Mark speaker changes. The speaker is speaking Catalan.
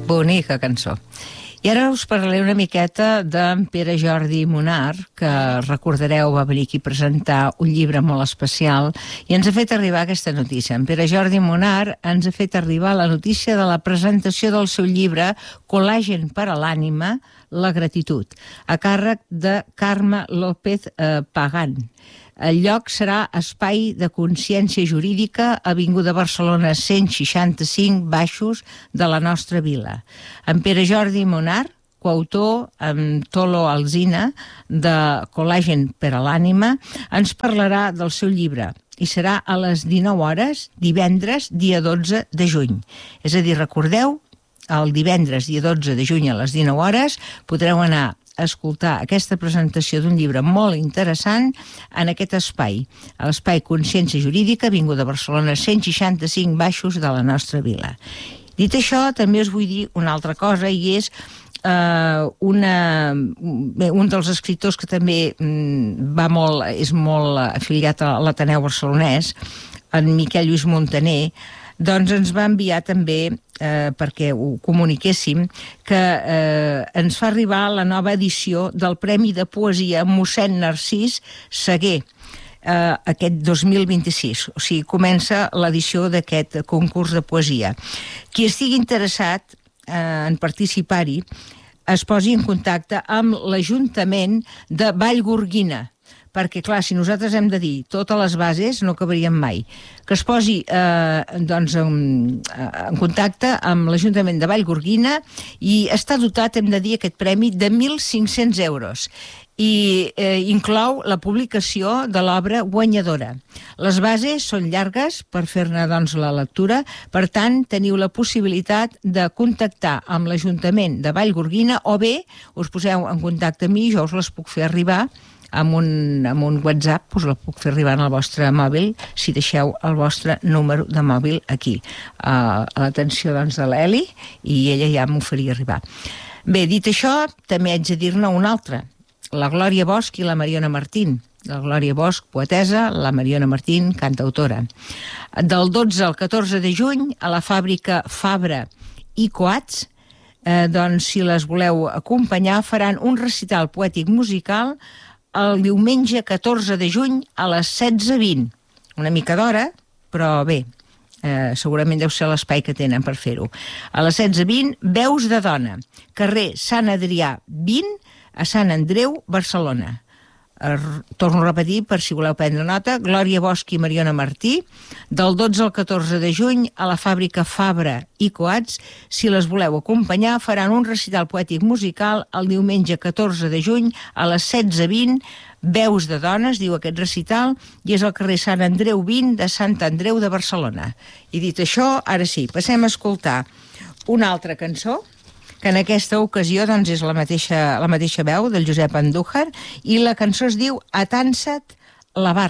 Speaker 1: Bonica cançó. I ara us parlaré una miqueta d'en Pere Jordi Monar, que recordareu va venir aquí a presentar un llibre molt especial i ens ha fet arribar aquesta notícia. En Pere Jordi Monar ens ha fet arribar la notícia de la presentació del seu llibre Col·làgen per a l'ànima, la gratitud, a càrrec de Carme López Pagán. El lloc serà Espai de Consciència Jurídica, Avinguda Barcelona 165, baixos de la nostra vila. En Pere Jordi Monar, coautor amb Tolo Alsina de Col·làgen per a l'ànima, ens parlarà del seu llibre i serà a les 19 hores, divendres, dia 12 de juny. És a dir, recordeu, el divendres, dia 12 de juny a les 19 hores, podreu anar a escoltar aquesta presentació d'un llibre molt interessant en aquest espai, a l'Espai Consciència Jurídica, Avinguda Barcelona 165, baixos de la nostra vila. Dit això, també us vull dir una altra cosa, i és un dels escriptors que també és molt afiliat a l'Ateneu Barcelonès, en Miquel Lluís Montaner, doncs ens va enviar també, perquè ho comuniquéssim, que ens fa arribar la nova edició del Premi de Poesia Mossèn Narcís Seguer, aquest 2026. O sigui, comença l'edició d'aquest concurs de poesia. Qui estigui interessat en participar-hi es posi en contacte amb l'Ajuntament de Vallgorguina, perquè, clar, si nosaltres hem de dir totes les bases, no acabaríem mai. Que es posi en contacte amb l'Ajuntament de Vallgorguina i està dotat, hem de dir, aquest premi de 1.500 euros. I inclou la publicació de l'obra guanyadora. Les bases són llargues per fer-ne doncs la lectura, per tant teniu la possibilitat de contactar amb l'Ajuntament de Vallgorguina o bé us poseu en contacte amb mi, jo us les puc fer arribar amb un WhatsApp, us la puc fer arribar en el vostre mòbil si deixeu el vostre número de mòbil aquí, a l'atenció doncs de l'Eli, i ella ja m'ho faria arribar. Bé, dit això, també haig de dir-ne una altra, la Glòria Bosch i la Mariona Martín. La Glòria Bosch, poetesa, la Mariona Martín, cantautora. Del 12 al 14 de juny, a la fàbrica Fabra i Coats, doncs si les voleu acompanyar, faran un recital poètic musical el diumenge 14 de juny a les 16:20. Una mica d'hora, però bé, segurament deu ser l'espai que tenen per fer-ho. A les 16:20, Veus de dona, carrer Sant Adrià 20, a Sant Andreu, Barcelona. Torno a repetir per si voleu prendre nota, Glòria Bosch i Mariona Martí, del 12 al 14 de juny a la fàbrica Fabra i Coats. Si les voleu acompanyar, faran un recital poètic musical el diumenge 14 de juny a les 16:20, Veus de dones, diu aquest recital, i és al carrer Sant Andreu 20 de Sant Andreu de Barcelona. I dit això, ara sí, passem a escoltar una altra cançó, que en aquesta ocasió doncs, és la mateixa veu del Josep Andújar, i la cançó es diu Atansa't la barca.